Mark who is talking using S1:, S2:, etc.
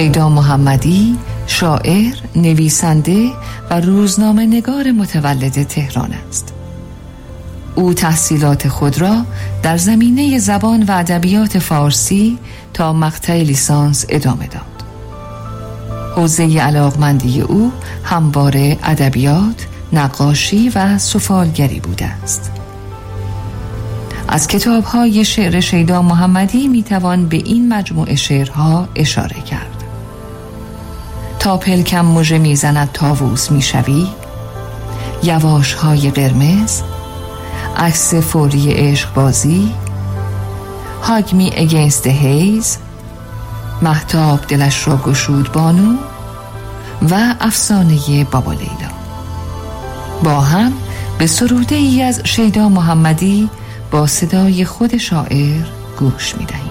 S1: شیدا محمدی شاعر، نویسنده و روزنامه نگار متولد تهران است. او تحصیلات خود را در زمینه زبان و ادبیات فارسی تا مقطع لیسانس ادامه داد. حوزه علاقمندی او همواره ادبیات، نقاشی و سفالگری بوده است. از کتاب‌های شعر شیدا محمدی میتوان به این مجموعه شعرها اشاره کرد: تا پلکم مژه میزند طاووس میشوی، یواش‌های قرمز، عکس فوری عشق بازی، Hug me against the haze، مهتاب دلش را گشود بانو و افسانه بابا لیلا. با هم به سروده ای از شیدا محمدی با صدای خود شاعر گوش می‌دهیم.